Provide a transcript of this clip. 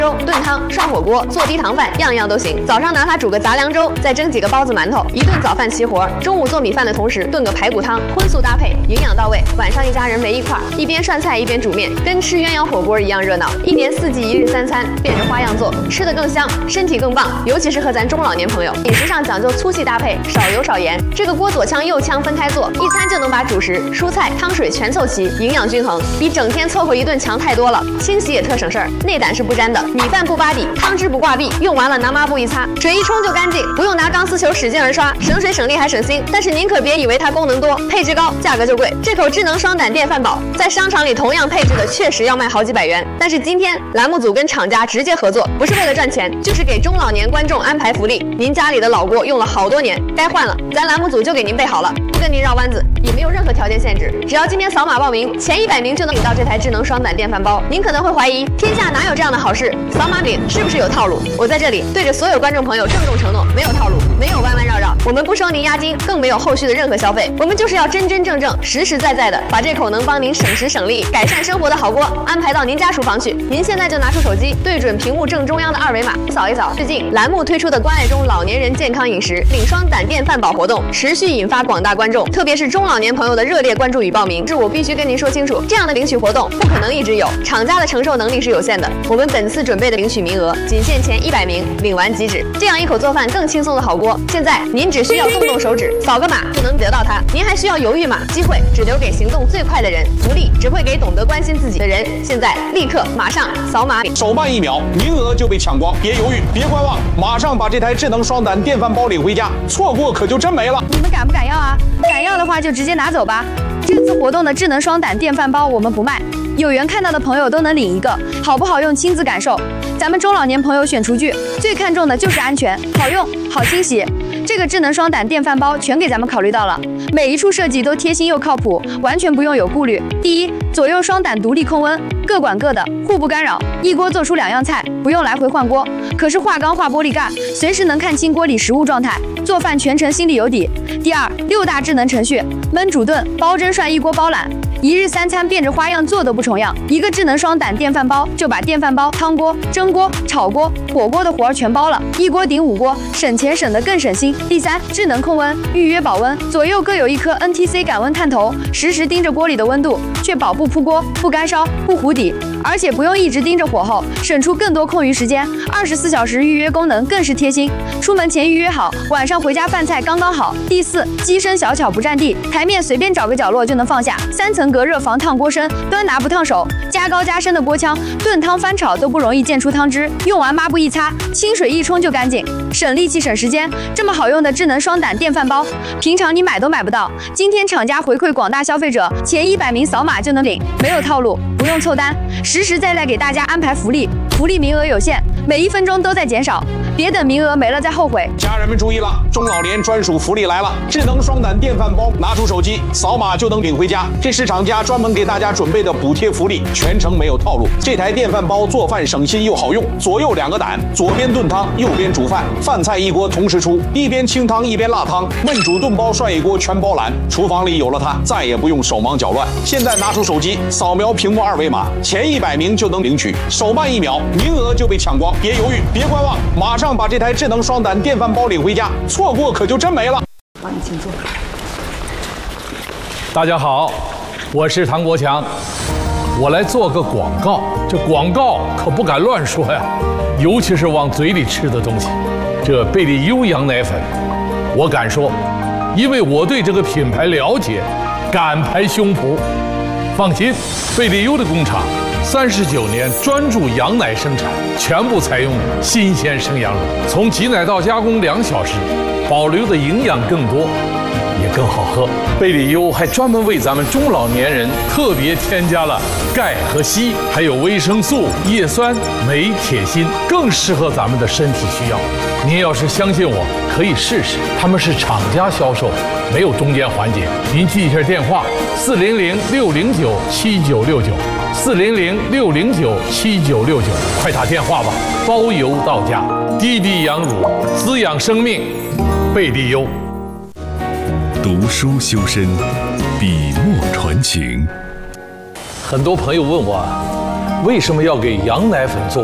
粥、炖汤、涮火锅、做低糖饭，样样都行。早上拿它煮个杂粮粥，再蒸几个包子、馒头，一顿早饭齐活。中午做米饭的同时炖个排骨汤，荤素搭配，营养到位。晚上一家人围一块，一边涮菜一边煮面，跟吃鸳鸯火锅一样热闹。一年四季一日三餐，变着花样做，吃得更香，身体更棒。尤其适合咱中老年朋友。饮食上讲究粗细搭配，少油少盐。这个锅左腔右腔分开做，一餐就能把主食、蔬菜、汤水全凑齐，营养均衡，比整天凑合一顿强太多了。清洗也特省事儿，内胆是不沾的，米饭不扒底，汤汁不挂壁，用完了拿抹布一擦，水一冲就干净，不用拿钢丝球使劲儿刷，省水省力还省心。但是您可别以为它功能多，配置高，价格就贵。这口智能双胆电饭煲在商场里同样配置的确实要卖好几百元，但是今天栏目组跟厂家直接合作，不是为了赚钱，就是给中老年观众安排福利。您家里的老锅用了好多年，该换了，咱栏目组就给您备好了，不跟您绕弯子，也没有任何条件限制，只要今天扫码报名，前100名就能领到这台智能双胆电饭煲。您可能会怀疑，天下哪有这样的好事？扫码领是不是有套路？我在这里对着所有观众朋友郑重承诺，没有套路，没有弯弯绕绕，我们不收您押金，更没有后续的任何消费，我们就是要真真正正、实实在在的把这口能帮您省时省力、改善生活的好锅安排到您家厨房去。您现在就拿出手机，对准屏幕正中央的二维码，扫一扫。最近栏目推出的关爱中老年人健康饮食领双胆电饭煲活动，持续引发广大观众，特别是中老年朋友的热烈关注与报名。是我必须跟您说清楚，这样的领取活动不可能一直有，厂家的承受能力是有限的。我们本次准备的领取名额仅限前100名，领完即止。这样一口做饭更轻松的好锅，现在您只需要动动手指，扫个码就能得到它。您还需要犹豫吗？机会只留给行动最快的人，福利只会给懂得关心自己的人。现在立刻马上扫码领， 手慢1秒，名额就被抢光，别犹豫，别观望，马上把这台智能双胆电饭煲领回家，错过可就真没了。 你们敢不敢要啊？敢要的话就直接拿走吧。这次活动的智能双胆电饭煲我们不卖，有缘看到的朋友都能领一个，好不好用亲自感受。咱们中老年朋友选厨具最看重的就是安全、好用、好清洗。这个智能双胆电饭煲全给咱们考虑到了，每一处设计都贴心又靠谱，完全不用有顾虑。第一，左右双胆独立控温，各管各的，互不干扰，一锅做出2样菜，不用来回换锅。可是化钢化玻璃盖，随时能看清锅里食物状态，做饭全程心里有底。第二，6大智能程序，焖煮炖、煲蒸涮一锅包揽。1日3餐变着花样做都不重样，一个智能双胆电饭煲就把电饭煲、汤锅、蒸锅、炒锅、火锅的活儿全包了，一锅顶5锅，省钱省得更省心。第三，智能控温，预约保温，左右各有一颗 NTC 感温探头，实时盯着锅里的温度，确保不扑锅、不干烧、不糊底，而且不用一直盯着火候，省出更多空余时间。24小时预约功能更是贴心，出门前预约好，晚上回家饭菜刚刚好。第四，机身小巧不占地，台面随便找个角落就能放下，3层隔热防烫锅身，端拿不烫手，加高加深的锅腔，炖汤翻炒都不容易溅出汤汁，用完抹布一擦，清水一冲就干净，省力气省时间。这么好用的智能双胆电饭煲，平常你买都买不到。今天厂家回馈广大消费者，前100名扫码就能领，没有套路，不用凑单，实实在在给大家安排福利，福利名额有限，每1分钟都在减少，别等名额没了再后悔。 家人们注意了，中老年专属福利来了！智能双胆电饭煲，拿出手机扫码就能领回家。这是厂家专门给大家准备的补贴福利，全程没有套路。这台电饭煲做饭省心又好用，左右2个胆，左边炖汤，右边煮饭，饭菜一锅同时出，一边清汤一边辣汤，焖煮炖煲涮一锅全包揽。厨房里有了它，再也不用手忙脚乱。现在拿出手机扫描屏幕2维码，前100名就能领取，手慢1秒，名额就被抢光，别犹豫，别观望，马上把这台智能双胆电饭煲领回家，错过可就真没了。 帮你请坐。 大家好，我是唐国强，我来做个广告。这广告可不敢乱说呀，尤其是往嘴里吃的东西。这贝利优羊奶粉，我敢说，因为我对这个品牌了解，敢拍胸脯。放心，贝利优的工厂39年专注羊奶生产，全部采用新鲜生羊乳，从挤奶到加工2小时，保留的营养更多，也更好喝。贝利优还专门为咱们中老年人特别添加了钙和硒，还有维生素、叶酸、镁、铁、锌，更适合咱们的身体需要。您要是相信我，可以试试。他们是厂家销售，没有中间环节。您记一下电话：400-609-7969，400-609-7969，快打电话吧，包邮到家。滴滴羊乳，滋养生命，贝利优。 读书修身，笔墨传情。 很多朋友问我，为什么要给羊奶粉做